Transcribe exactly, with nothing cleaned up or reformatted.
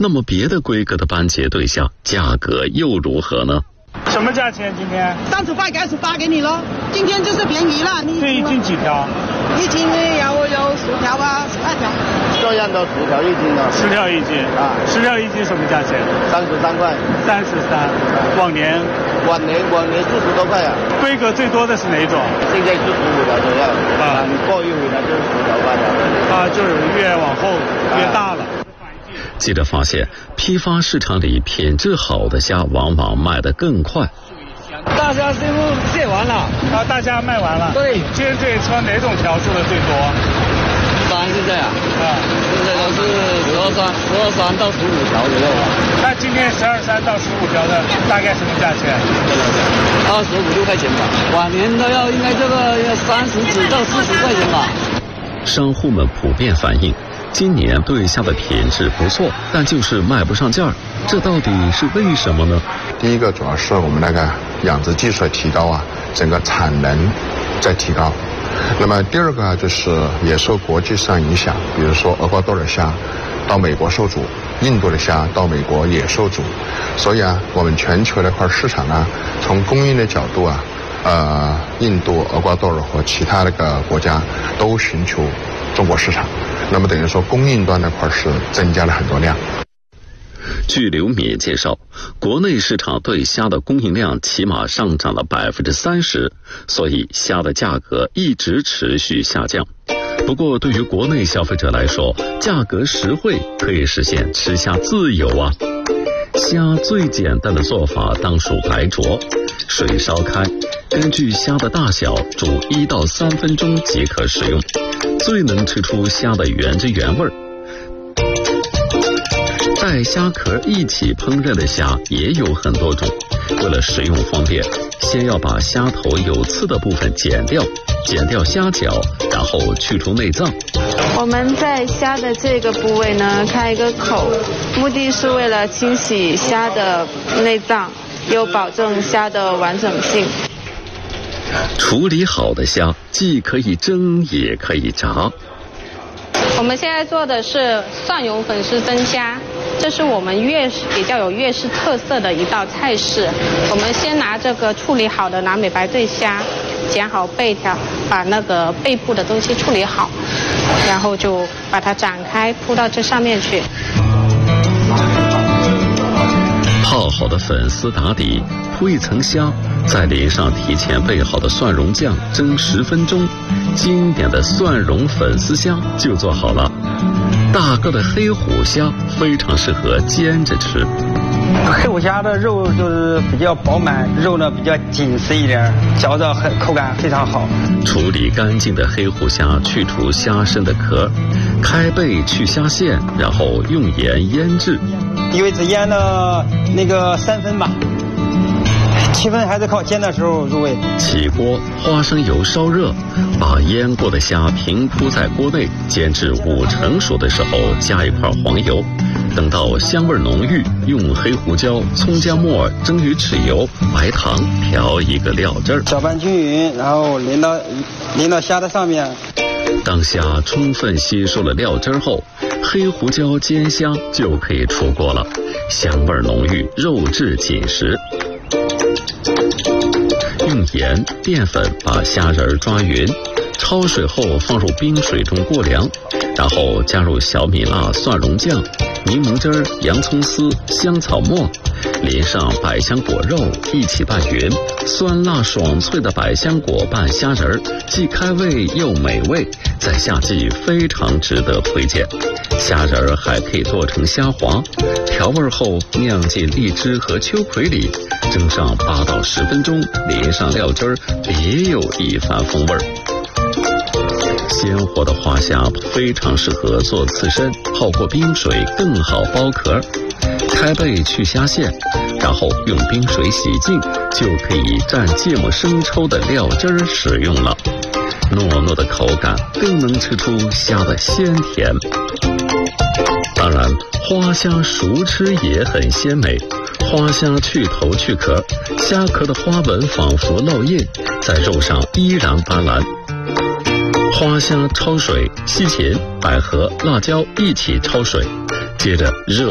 那么别的规格的斑节对虾价格又如何呢？ 什么价钱今天？ 三十块给二十八给你咯，今天就是便宜了。你这一斤几条？ 一斤有有十条吧，十二条。 这样的十条一斤的。 十条一斤啊？十条一斤什么价钱？ 三十三块。 三十三。往年？ 往年往年四十多块啊。 规格最多的是哪种？ 现在是十五条左右啊，你过一回呢就是十条八条。 啊，就是越往后越大了。 记者发现，批发市场里品质好的虾往往卖得更快。 大虾师傅卸完了， 啊，大虾卖完了。 对， 今天这一车哪种条数的最多？ 一般是这样， 啊， 现在都是十二三、十二三到十五条左右了。 那今天十二三到十五条的大概什么价钱？ 二十五六块钱吧，往年都要应该这个要三十几到四十块钱吧。 商户们普遍反映，今年对虾的品质不错，但就是卖不上价，这到底是为什么呢？ 第一个主要是我们那个养殖技术的提高啊，整个产能在提高。那么第二个啊，就是也受国际上影响，比如说厄瓜多尔虾到美国受阻，印度的虾到美国也受阻，所以啊，我们全球那块市场呢，从供应的角度啊，呃，印度、厄瓜多尔和其他那个国家都寻求中国市场，那么等于说供应端那块是增加了很多量。 据刘敏介绍，国内市场对虾的供应量起码上涨了百分之三十，所以虾的价格一直持续下降。不过，对于国内消费者来说，价格实惠可以实现吃虾自由啊。虾最简单的做法当属白灼，水烧开，根据虾的大小煮一到三分钟即可食用，最能吃出虾的原汁原味儿。带虾壳一起烹饪的虾也有很多种，为了食用方便，先要把虾头有刺的部分剪掉，剪掉虾脚，然后去除内脏。 我们在虾的这个部位呢，开一个口，目的是为了清洗虾的内脏，又保证虾的完整性。 处理好的虾既可以蒸也可以炸。 我们现在做的是蒜蓉粉丝蒸虾，这是我们粤比较有粤式特色的一道菜式。我们先拿这个处理好的南美白对虾，剪好背条，把那个背部的东西处理好，然后就把它展开铺到这上面去。 泡好的粉丝打底，铺一层虾，再淋上提前备好的蒜蓉酱，蒸十分钟，经典的蒜蓉粉丝虾就做好了。大个的黑虎虾非常适合煎着吃。 黑虎虾的肉就是比较饱满，肉呢比较紧实一点，嚼着很口感非常好。 处理干净的黑虎虾，去除虾身的壳，开背去虾线，然后用盐腌制。 因为只腌了那个三分吧，七分还是靠煎的时候入味。 起锅，花生油烧热，把腌过的虾平铺在锅内，煎至五成熟的时候，加一块黄油。等到香味浓郁，用黑胡椒、葱姜末、蒸鱼豉油、白糖调一个料汁儿， 搅拌均匀，然后淋到淋到虾的上面。 当虾充分吸收了料汁后，黑胡椒煎虾就可以出锅了，香味浓郁，肉质紧实。用盐、淀粉把虾仁抓匀，焯水后放入冰水中过凉，然后加入小米辣、蒜蓉酱、柠檬汁、洋葱丝、香草末，淋上百香果肉一起拌匀，酸辣爽脆的百香果拌虾仁既开胃又美味，在夏季非常值得推荐。虾仁还可以做成虾滑，调味后酿进荔枝和秋葵里，蒸上八到十分钟，淋上料汁儿，别有一番风味儿。鲜活的花虾非常适合做刺身，泡过冰水更好剥壳。开背去虾线，然后用冰水洗净，就可以蘸芥末生抽的料汁儿使用了。糯糯的口感更能吃出虾的鲜甜。当然，花虾熟吃也很鲜美。花虾去头去壳，虾壳的花纹仿佛烙印，在肉上依然斑斓。花虾焯水，西芹、百合、辣椒一起焯水，接着热